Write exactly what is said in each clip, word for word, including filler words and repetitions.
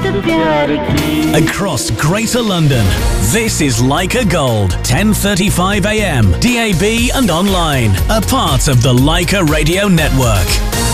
Across Greater London, this is Leica Gold, ten thirty-five a m, D A B and online, a part of the Leica Radio Network.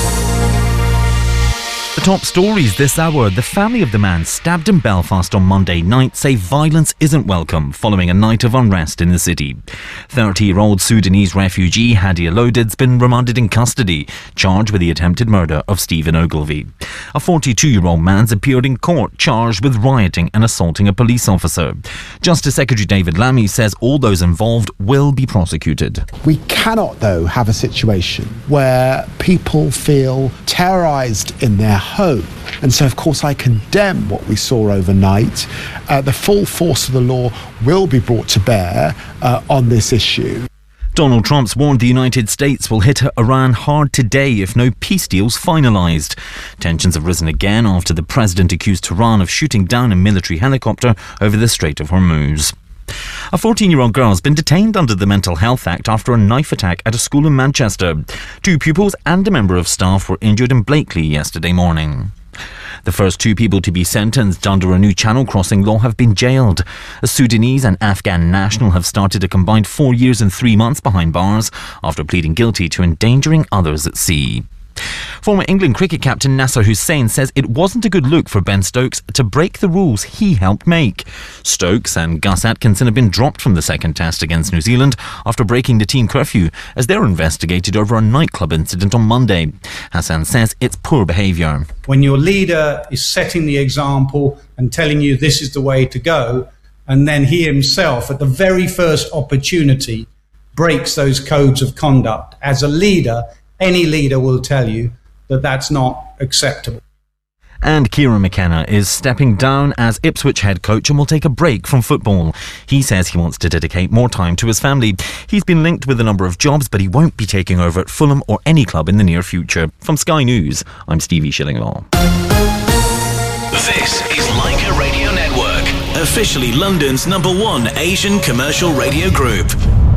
The top stories this hour. The family of the man stabbed in Belfast on Monday night say violence isn't welcome following a night of unrest in the city. thirty-year-old Sudanese refugee Hadi Alodid's been remanded in custody, charged with the attempted murder of Stephen Ogilvie. A forty-two-year-old man's appeared in court, charged with rioting and assaulting a police officer. Justice Secretary David Lammy says all those involved will be prosecuted. We cannot, though, have a situation where people feel terrorised in their home. And so, of course, I condemn what we saw overnight. Uh, the full force of the law will be brought to bear uh, on this issue. Donald Trump's warned the United States will hit Iran hard today if no peace deal's finalised. Tensions have risen again after the president accused Tehran of shooting down a military helicopter over the Strait of Hormuz. A fourteen-year-old girl has been detained under the Mental Health Act after a knife attack at a school in Manchester. Two pupils and a member of staff were injured in Blakely yesterday morning. The first two people to be sentenced under a new channel crossing law have been jailed. A Sudanese and Afghan national have started a combined four years and three months behind bars after pleading guilty to endangering others at sea. Former England cricket captain Nasser Hussain says it wasn't a good look for Ben Stokes to break the rules he helped make. Stokes and Gus Atkinson have been dropped from the second test against New Zealand after breaking the team curfew as they're investigated over a nightclub incident on Monday. Hassan says it's poor behaviour. When your leader is setting the example and telling you this is the way to go, and then he himself at the very first opportunity breaks those codes of conduct, as a leader, any leader will tell you that that's not acceptable. And Kieran McKenna is stepping down as Ipswich head coach and will take a break from football. He says he wants to dedicate more time to his family. He's been linked with a number of jobs, but he won't be taking over at Fulham or any club in the near future. From Sky News, I'm Stevie Shillinglaw. This is Leica Radio Network, officially London's number one Asian commercial radio group.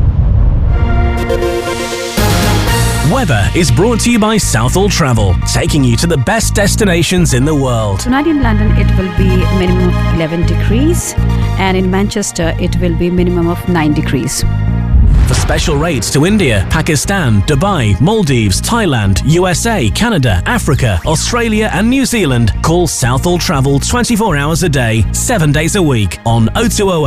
Weather is brought to you by Southall Travel, taking you to the best destinations in the world. Tonight in London it will be minimum of eleven degrees, and in Manchester it will be minimum of nine degrees. For special rates to India, Pakistan, Dubai, Maldives, Thailand, U S A, Canada, Africa, Australia and New Zealand, call Southall Travel twenty-four hours a day, seven days a week on oh two oh